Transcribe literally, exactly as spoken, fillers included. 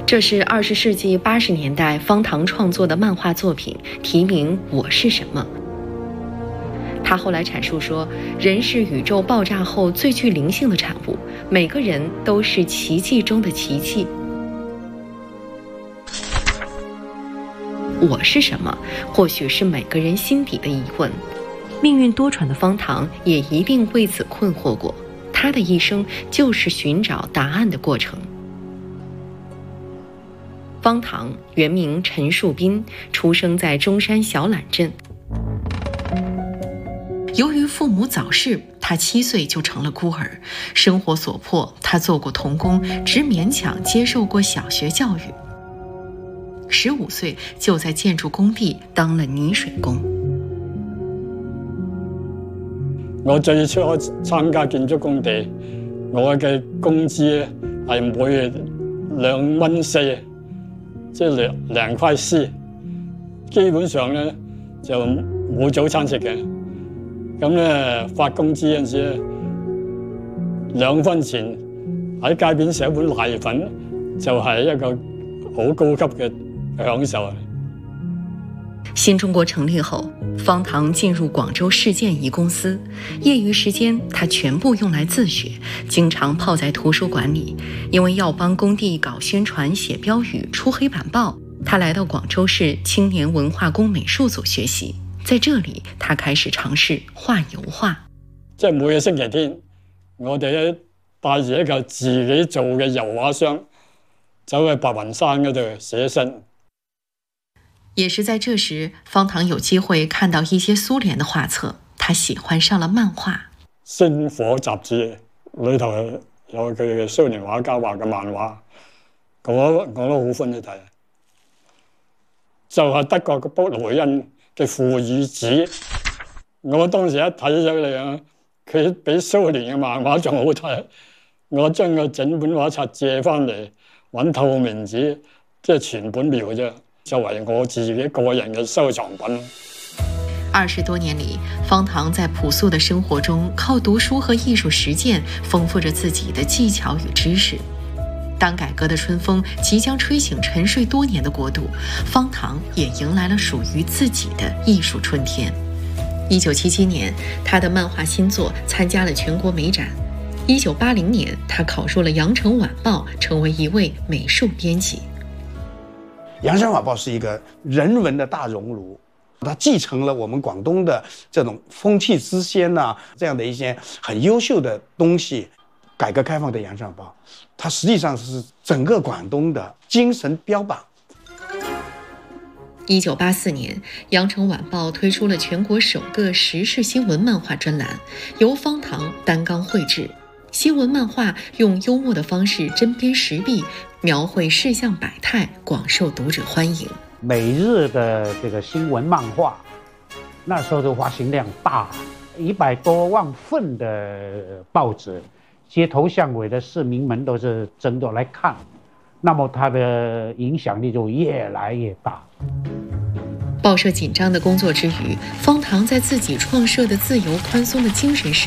这是二十世纪八十年代方唐创作的漫画作品，题名《我是什么》。他后来阐述说，人是宇宙爆炸后最具灵性的产物，每个人都是奇迹中的奇迹。我是什么？或许是每个人心底的疑问。命运多舛的方唐也一定为此困惑过，他的一生就是寻找答案的过程。方唐原名陈树斌，出生在中山小榄镇。由于父母早逝，他七岁就成了孤儿，生活所迫，他做过童工，只勉强接受过小学教育。十五岁就在建筑工地当了泥水工。 我最初參加建築工地，我嘅工資係每月兩蚊四，即係兩兩塊四。基本上咧就冇早餐食嘅。咁咧發工資嗰陣時咧，兩分錢喺街邊食一碗奶粉，就係一個好高級嘅享受。 新中國成立後，方唐進入廣州市建儀公司，業餘時間他全部用來自學，經常泡在圖書館裡。因為要幫工地搞宣傳、寫標語、出黑板報，他來到廣州市青年文化宮美術組學習。在這裡，他開始嘗試畫油畫。 即係每個星期天，我哋咧帶住一個自己做嘅油畫箱，走去白雲山嗰度寫生。 也是在這時，方唐有機會看到一些蘇聯的畫冊，他喜歡上了漫畫。 星火雜誌裏頭有佢嘅蘇聯畫家畫嘅漫畫，我我都好歡喜睇。就係德國嘅布萊恩嘅父與子，我當時一睇咗嚟啊，佢比蘇聯嘅漫畫仲好睇。我將個整本畫冊借翻嚟，揾透明紙，即係全本描啫。作為我自己個人嘅收藏品。 二十多年裡，方唐在樸素的生活中，靠讀書和藝術實踐，豐富着自己的技巧與知識。當改革的春風即將吹醒沉睡多年的國度，方唐也迎來了屬於自己的藝術春天。一九七七年，他的漫畫新作參加了全國美展。一九八零年，他考入了《羊城晚報》，成為一位美術編輯。 《羊城晚報》是一個人文的大熔爐，它繼承了我們廣東的這種風氣之先呐、啊，這樣的一些很優秀的東西。改革開放的《羊城晚報》，它實際上是整個廣東的精神標榜。 一九八四年，《羊城晚報》推出了全國首個時事新聞漫畫專欄，由方唐擔綱繪製。新聞漫畫用幽默的方式針砭時弊，描繪世相百態，廣受讀者歡迎。 每日的這個新聞漫畫，那時候的發行量大，一百多萬份的報紙，街頭巷尾的市民們都是爭着來看，那麼它的影響力就越來越大。 報社緊張的工作之餘，方唐在自己創設的自由寬鬆的精神世